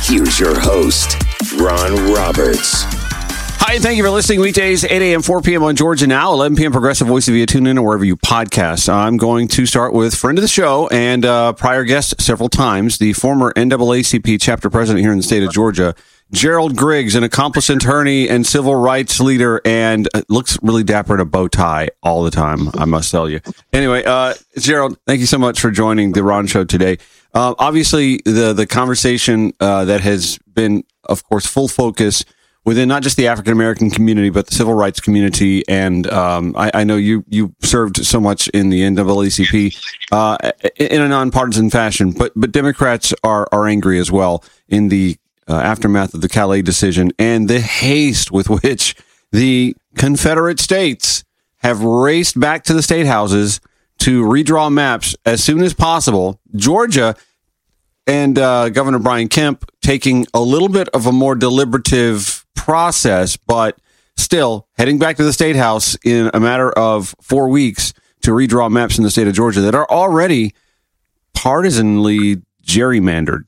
Here's your host, Ron Roberts. Hi, thank you for listening. Weekdays, 8 a.m., 4 p.m. on Georgia Now, 11 p.m. Progressive Voice via TuneIn or wherever you podcast. I'm going to start with friend of the show and prior guest several times, the former NAACP chapter president here in the state of Georgia, Gerald Griggs, an accomplished attorney and civil rights leader, and looks really dapper in a bow tie all the time, I must tell you. Anyway, Gerald, thank you so much for joining the Ron Show today. Obviously, the conversation that has been, of course, full focus within not just the African-American community, but the civil rights community. And I know you served so much in the NAACP in a nonpartisan fashion, but Democrats are angry as well in the aftermath of the Calais decision and the haste with which the Confederate states have raced back to the state houses to redraw maps as soon as possible. Georgia and Governor Brian Kemp taking a little bit of a more deliberative process, but still heading back to the state house in a matter of 4 weeks to redraw maps in the state of Georgia that are already partisanly gerrymandered.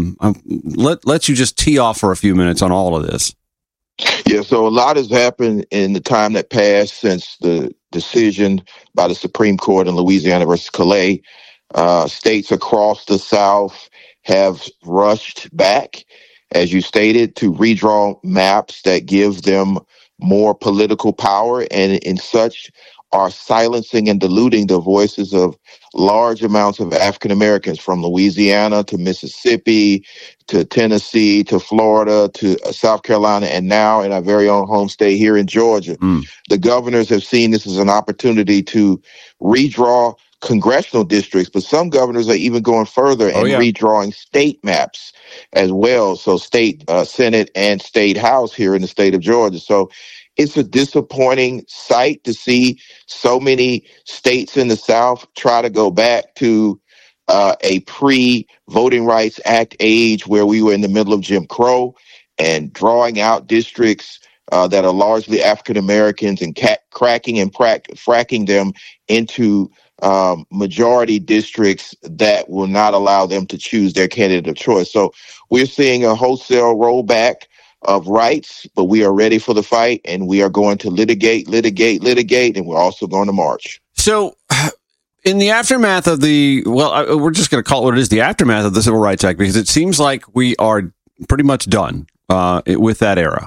Let you just tee off for a few minutes on all of this. Yeah, so a lot has happened in the time that passed since the decision by the Supreme Court in Louisiana versus Calais. States across the South have rushed back, as you stated, to redraw maps that give them more political power, and in such are silencing and diluting the voices of large amounts of African Americans from Louisiana to Mississippi to Tennessee to Florida to South Carolina, and now in our very own home state here in Georgia. The governors have seen this as an opportunity to redraw congressional districts, but some governors are even going further and redrawing state maps as well. So state Senate and state House here in the state of Georgia. So it's a disappointing sight to see so many states in the South try to go back to a pre-Voting Rights Act age where we were in the middle of Jim Crow and drawing out districts that are largely African Americans and cracking and fracking them into majority districts that will not allow them to choose their candidate of choice. So we're seeing a wholesale rollback of rights, but we are ready for the fight, and we are going to litigate, and we're also going to march. So in the aftermath of we're just going to call it what it is, the aftermath of the Civil Rights Act, because it seems like we are pretty much done with that era.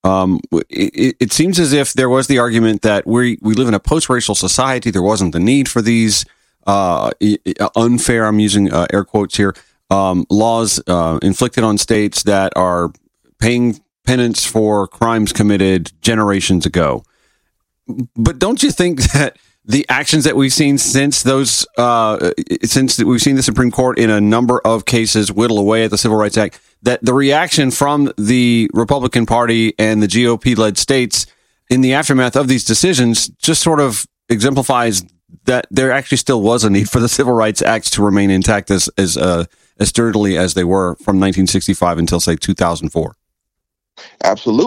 It seems as if there was the argument that we live in a post-racial society. There wasn't the need for these unfair, I'm using air quotes here, laws inflicted on states that are paying penance for crimes committed generations ago. But don't you think that the actions that we've seen since we've seen the Supreme Court in a number of cases whittle away at the Civil Rights Act, that the reaction from the Republican Party and the GOP-led states in the aftermath of these decisions just sort of exemplifies that there actually still was a need for the Civil Rights Acts to remain intact as sturdily as they were from 1965 until, say, 2004? Absolutely.